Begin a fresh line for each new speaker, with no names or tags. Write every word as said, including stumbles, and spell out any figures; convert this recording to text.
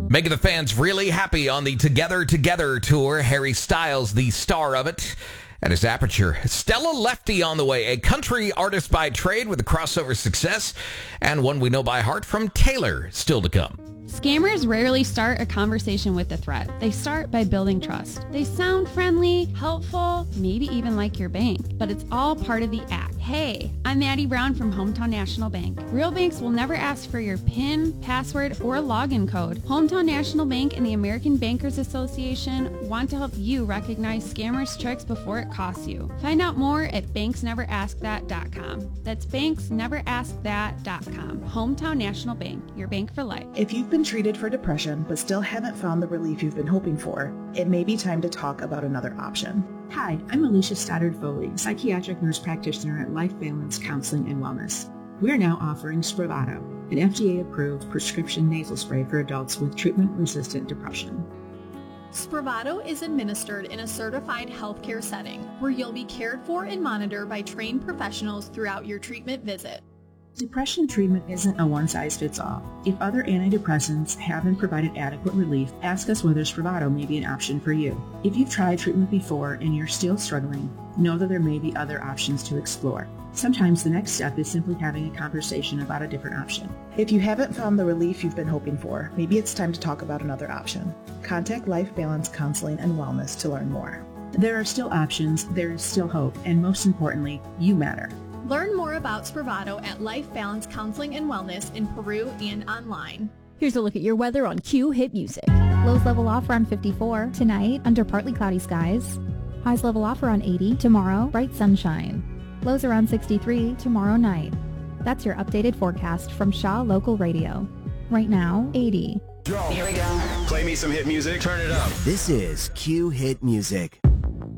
Making the fans really happy on the Together Together tour. Harry Styles, the star of it, at his Aperture. Stella Lefty on the way, a country artist by trade with a crossover success, and one we know by heart from Taylor, still to come.
Scammers rarely start a conversation with a threat. They start by building trust. They sound friendly, helpful, maybe even like your bank, but it's all part of the act. Hey, I'm Maddie Brown from Hometown National Bank. Real banks will never ask for your PIN, password, or login code. Hometown National Bank and the American Bankers Association want to help you recognize scammers' tricks before it costs you. Find out more at banks never ask that dot com. That's banks never ask that dot com. Hometown National Bank, your bank for life.
If you've been treated for depression but still haven't found the relief you've been hoping for, it may be time to talk about another option.
Hi, I'm Alicia Stoddard Foley, psychiatric nurse practitioner at Life Balance Counseling and Wellness. We are now offering Spravato, an F D A-approved prescription nasal spray for adults with treatment-resistant depression.
Spravato is administered in a certified healthcare setting where you'll be cared for and monitored by trained professionals throughout your treatment visit.
Depression treatment isn't a one-size-fits-all. If other antidepressants haven't provided adequate relief, ask us whether Spravato may be an option for you. If you've tried treatment before and you're still struggling, know that there may be other options to explore. Sometimes the next step is simply having a conversation about a different option.
If you haven't found the relief you've been hoping for, maybe it's time to talk about another option. Contact Life Balance Counseling and Wellness to learn more.
There are still options, there is still hope, and most importantly, you matter.
Learn more about Spravato at Life Balance Counseling and Wellness in Peru and online.
Here's a look at your weather on Q Hit Music.
Lows level off around fifty-four. Tonight, under partly cloudy skies. Highs level off around eighty. Tomorrow, bright sunshine. Lows around sixty-three tomorrow night. That's your updated forecast from Shaw Local Radio. Right now, eighty.
Here we go.
Play me some hit music. Turn it up.
This is Q Hit Music.